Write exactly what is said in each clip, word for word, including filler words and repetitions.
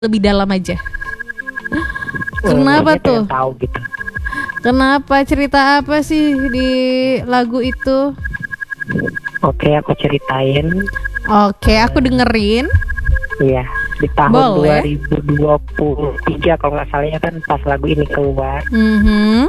lebih dalam aja. Hmm, Kenapa dia tuh? pengen tahu gitu. Kenapa, cerita apa sih di lagu itu? Oke, aku ceritain. Oke, aku dengerin. Iya, di tahun Boleh. dua ribu dua puluh tiga kalau nggak salah ya kan pas lagu ini keluar. Mhm.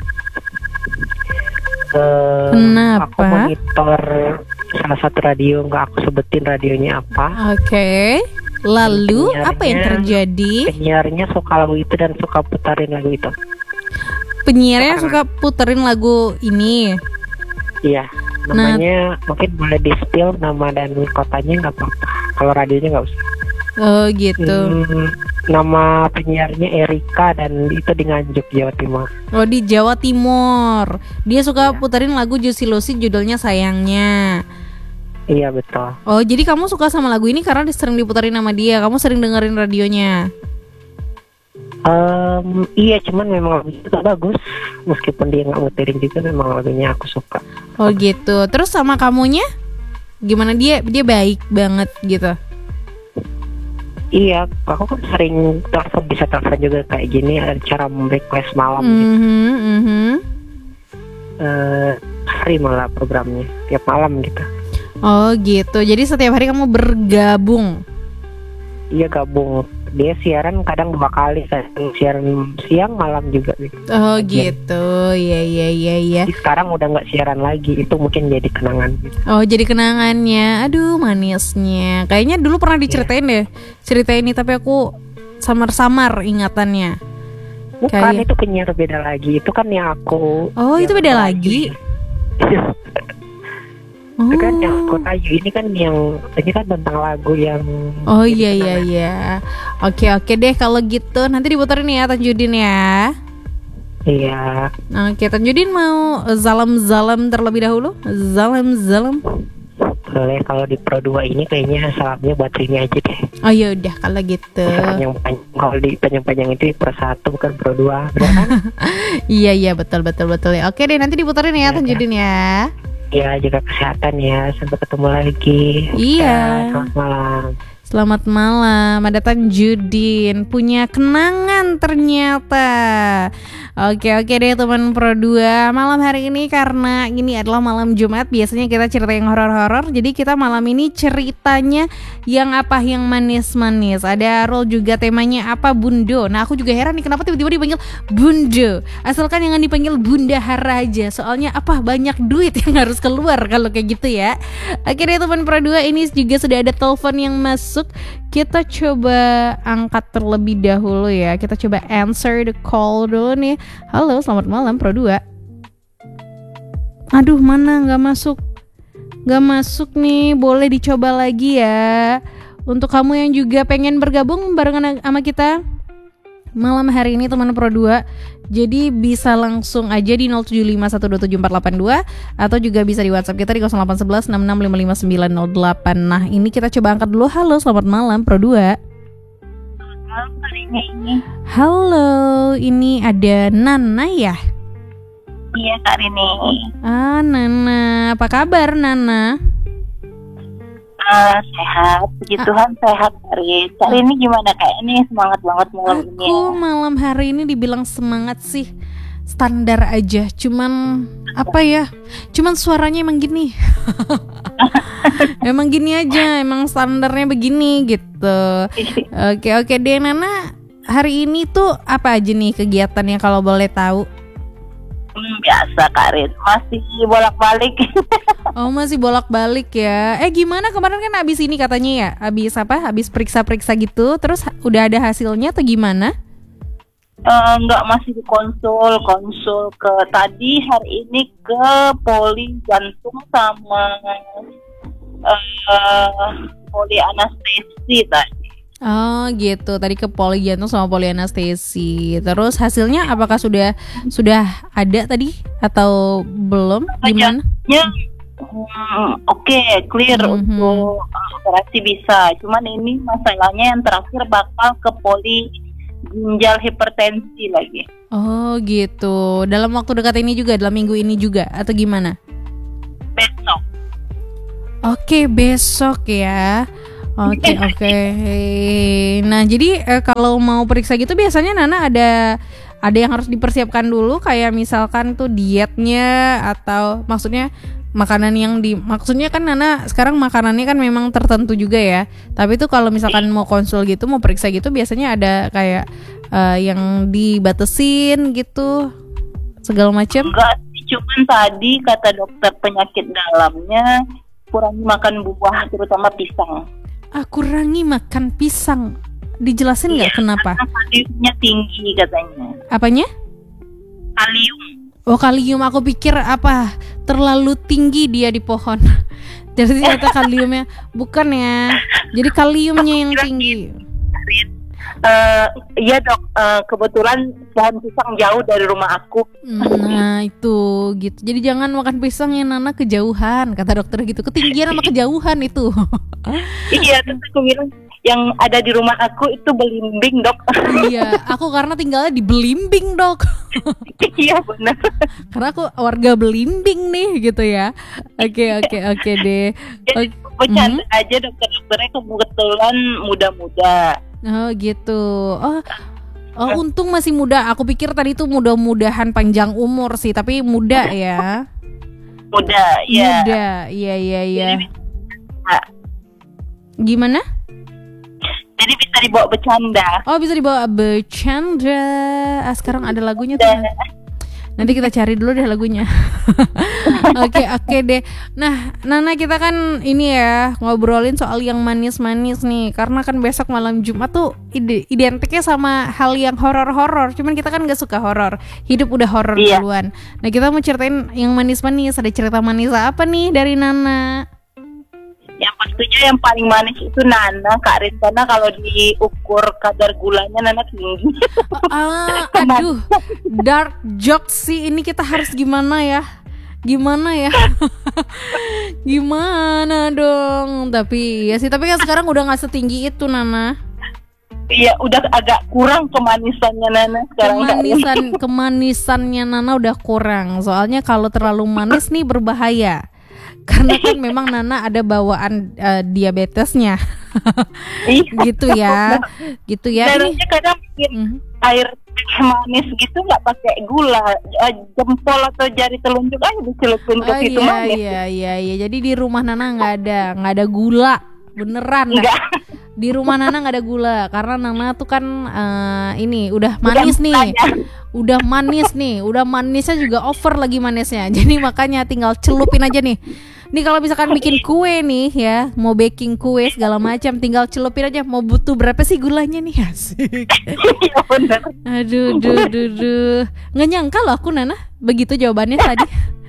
Eh, Kenapa? Aku monitor salah satu radio, nggak aku sebutin radionya apa. Oke. Lalu Penyiarnya- apa yang terjadi? Penyiarnya suka lagu itu dan suka putarin lagu itu. Penyiarnya Sekarang. suka puterin lagu ini. Iya, namanya mungkin boleh di spill nama dan kotanya nggak apa-apa. Kalau radionya nggak usah. Oh gitu. Hmm, nama penyiarnya Erika dan itu di Nganjuk, Jawa Timur. Oh, di Jawa Timur. Dia suka Iya. puterin lagu Juicy Lucy, judulnya Sayangnya. Iya betul. Oh, jadi kamu suka sama lagu ini karena sering diputerin sama dia. Kamu sering dengerin radionya. Em, iya, cuman memang lagu itu bagus. Meskipun dia nggak muterin juga, memang lagunya aku suka. Oh gitu. Terus sama kamunya? Gimana, dia dia baik banget gitu. Iya, aku kan sering telepon, bisa telepon juga kayak gini, ada cara request malam gitu. Mhm, mhm. Eh, hari malah programnya, tiap malam gitu. Oh gitu. Jadi setiap hari kamu bergabung. Iya gabung. Dia siaran kadang dua kali, kadang siaran siang malam juga gitu. Oh Iya. gitu. Iya iya iya iya. Jadi sekarang udah nggak siaran lagi, itu mungkin jadi kenangan gitu. Oh, jadi kenangannya. Aduh, manisnya. Kayaknya dulu pernah diceritain deh. Cerita ini tapi aku samar-samar ingatannya. Bukan, Kayak- itu penyiar beda lagi. Itu kan yang aku. Oh, itu yang beda aku lagi? rayu. Oh. Itu kan yang aku rayu. Ini kan yang ini kan tentang lagu yang. Oh jadi iya iya kenangan. iya. Oke oke deh kalau gitu nanti diputerin ya Tanjudin ya. Iya. Oke, Tanjudin mau zalam-zalam terlebih dahulu? Zalam-zalam. Boleh, kalau di Pro dua ini kayaknya salamnya buat sini aja deh. Oh ya udah kalau gitu. Panjang-panjang, kalau di panjang-panjang itu Pro satu bukan Pro dua, benar kan? Iya iya betul betul betul ya. Oke deh nanti diputerin ya Iya, Tanjudin ya. Ya, jaga kesehatan ya. Sampai ketemu lagi. Iya. Ya, selamat malam. Selamat malam, ada Tanjudin punya kenangan ternyata. Oke oke deh teman Pro dua. Malam hari ini karena ini adalah malam Jumat, biasanya kita cerita yang horor-horor. Jadi kita malam ini ceritanya yang apa, yang manis-manis. Ada Arul juga temanya apa, Bundo. Nah aku juga heran nih kenapa tiba-tiba dipanggil Bundo. Asalkan jangan dipanggil Bunda Haraja. Soalnya apa, banyak duit yang harus keluar kalau kayak gitu ya. Oke deh teman Pro dua, ini juga sudah ada telepon yang masuk. Kita coba angkat terlebih dahulu ya. Kita coba answer the call dulu nih. Halo, selamat malam Pro dua. Aduh, mana nggak masuk. Nggak masuk nih. Boleh dicoba lagi ya. Untuk kamu yang juga pengen bergabung barengan sama kita malam hari ini teman Pro dua. Jadi bisa langsung aja di nol tujuh lima satu dua tujuh empat delapan dua atau juga bisa di WhatsApp kita di nol delapan satu satu enam enam lima lima sembilan nol delapan. Nah, ini kita coba angkat dulu. Halo, selamat malam Pro dua. Halo, Karina ini. Halo, ini ada Nana ya? Iya, Karina. Ah, Nana. Apa kabar Nana? Uh, sehat, puji Tuhan sehat, Karin. Hari ini gimana? Kayak ini semangat banget malam ini. Aku malam hari ini dibilang semangat sih standar aja. Cuman apa ya? Cuman suaranya emang gini. Emang gini aja, emang standarnya begini gitu. Oke oke deh Nana. Hari ini tuh apa aja nih kegiatannya kalau boleh tahu? Hmm, biasa, Karin. Masih bolak-balik. Oh masih bolak-balik ya. Eh gimana kemarin kan abis ini katanya ya, abis apa? Abis periksa-periksa gitu. Terus ha- udah ada hasilnya atau gimana? Uh, enggak, masih di konsul, konsul ke tadi hari ini ke poli jantung sama uh, poli anestesi tadi. Oh gitu, tadi ke poli jantung sama poli anestesi. Terus hasilnya apakah sudah sudah ada tadi atau belum? Gimana? Ya, hmm, oke, okay, clear Mhm. untuk uh, operasi bisa. Cuman ini masalahnya yang terakhir bakal ke poli ginjal hipertensi lagi. Oh gitu. Dalam waktu dekat ini juga, dalam minggu ini juga atau gimana? Besok. Oke besok ya. Oke oke. Nah jadi eh, kalau mau periksa gitu biasanya Nana ada ada yang harus dipersiapkan dulu kayak misalkan tuh dietnya atau maksudnya makanan yang di maksudnya kan Nana sekarang makanannya kan memang tertentu juga ya. Tapi tuh kalau misalkan mau konsul gitu mau periksa gitu biasanya ada kayak uh, yang dibatesin gitu segala macam. Enggak sih, cuman tadi kata dokter penyakit dalamnya kurangi makan buah terutama pisang. Ah, kurangi makan pisang. Dijelasin nggak Iya, kenapa? karena kaliumnya tinggi katanya. Apanya? Kalium. Oh kalium, aku pikir apa terlalu tinggi dia di pohon. Jadi ternyata kaliumnya bukan ya. Jadi kaliumnya yang tinggi. Uh, iya dok, uh, kebetulan pohon pisang jauh dari rumah aku. Nah itu gitu. Jadi jangan makan pisang yang Nana kejauhan kata dokter gitu. Ketinggian sama kejauhan itu. Iya, terus aku bilang yang ada di rumah aku itu belimbing dok. Iya, aku karena tinggalnya di Belimbing dok. Iya benar. Karena aku warga Belimbing nih gitu ya. Oke oke oke deh. Jadi Oke. bercanda Mhm. aja dokter-dokternya kebetulan muda-muda. Oh gitu. Oh, oh untung masih muda. Aku pikir tadi tuh mudah-mudahan panjang umur sih, tapi muda ya. Muda, ya. Muda, iya iya iya. Jadi, bisa, Gimana? jadi bisa dibawa bercanda. Oh bisa dibawa bercanda. Ah sekarang ada lagunya tuh. Nanti kita cari dulu deh lagunya. Oke oke deh. Nah Nana kita kan ini ya ngobrolin soal yang manis-manis nih. Karena kan besok malam Jumat tuh ide, identiknya sama hal yang horor-horor. Cuman kita kan gak suka horor. Hidup udah horor Iya. duluan. Nah kita mau ceritain yang manis-manis. Ada cerita manis apa nih dari Nana? Yang pastinya yang paling manis itu Nana, Kak Rin, karena kalau diukur kadar gulanya Nana tinggi. Ah, aduh, dark jokes sih ini kita harus gimana ya? Gimana ya? Gimana dong? Tapi ya sih, tapi kan sekarang udah nggak setinggi itu Nana. Iya, udah agak kurang kemanisannya Nana sekarang. Kak Rin. Kemanisan, kemanisannya Nana udah kurang. Soalnya kalau terlalu manis nih berbahaya. Karena kan memang Nana ada bawaan uh, diabetesnya. Gitu ya. Gitu ya. Ini Darahnya kadang bikin Mhm. air teh manis gitu nggak pakai gula, Eh, jempol atau jari telunjuk aja dicelupin ke Oh situ iya manis. iya iya iya. Jadi di rumah Nana nggak ada nggak ada gula beneran. Enggak. Di rumah Nana nggak ada gula karena Nana tuh kan uh, ini udah manis Udah nih, makanya. udah manis nih, udah manisnya juga over lagi manisnya. Jadi makanya tinggal celupin aja nih. Nih kalau misalkan bikin kue nih ya, mau baking kue segala macam, tinggal celupin aja. Mau butuh berapa sih gulanya nih asik. Iya benar. Aduh, duh, duh, duh. Nggak nyangka loh aku Nana begitu jawabannya tadi.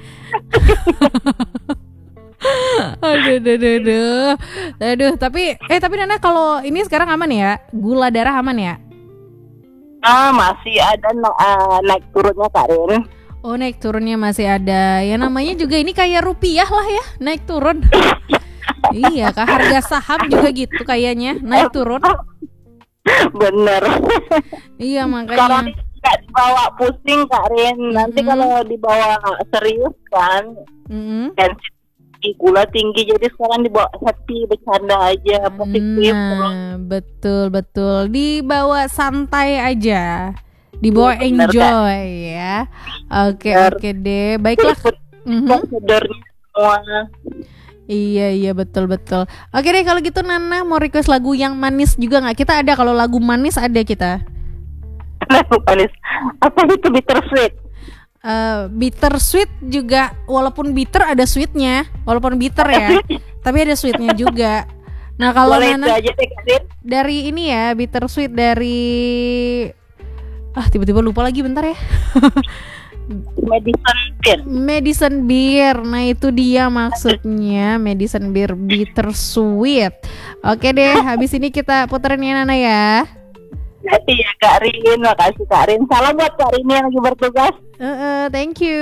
Aduh, duh, duh, duh. Aduh, tapi eh tapi Nana kalau ini sekarang aman ya? Gula darah aman ya? Ah, masih ada na- ah, naik turunnya Kak Rin. Oh, naik turunnya masih ada. Ya namanya juga ini kayak rupiah lah ya, naik turun. Iya, kah harga saham juga gitu kayaknya, naik turun. Bener. Iya, Kalau makanya. nggak dibawa pusing Kak Rin, nanti Mhm. kalau dibawa serius kan, Mm-mm. tensi tinggi, gula tinggi, jadi sekarang dibawa happy, bercanda aja, positif. Nah, betul betul. Dibawa santai aja. Dibawa Iya, bener, enjoy ya. Oke, Bener. oke deh. Baiklah. Mhm. Considernya semua. Iya, iya betul betul. Oke deh kalau gitu Nana mau request lagu yang manis juga nggak? Kita ada kalau lagu manis ada kita. Manis. Apa itu bittersweet? Uh, bitter sweet juga, walaupun bitter ada sweetnya, walaupun bitter ya, tapi ada sweetnya juga. Nah kalau Boleh itu Nana aja deh Kak Rin. dari ini ya bitter sweet dari ah tiba-tiba lupa lagi bentar ya. Medicine Beer. Medicine Beer, nah itu dia maksudnya Medicine Beer bitter sweet. Oke deh, habis ini kita puterin ya Nana ya. Iya Kak Rin, makasih Kak Rin. Salam buat Kak Rin yang lagi bertugas. Uh, uh, thank you.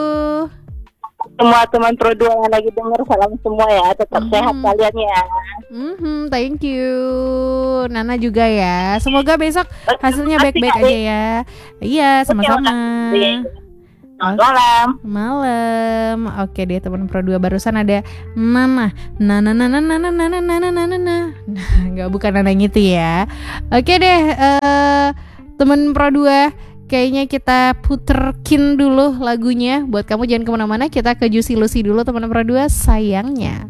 Semua teman Pro dua yang lagi denger, salam semua ya. Tetap Mhm. sehat kalian ya. Mhm, thank you. Nana juga ya. Semoga besok hasilnya baik-baik aja ya. Iya, sama-sama. Selamat malam. Malam. Oke deh teman Pro dua, barusan ada Nana. Nana Nana Nana Nana Nana Nana Nana. Enggak, bukan Nana gitu ya. Oke deh eh teman Pro dua, kayaknya kita puterkin dulu lagunya. Buat kamu jangan kemana-mana, kita ke Juicy Lucy dulu teman Pro dua, sayangnya.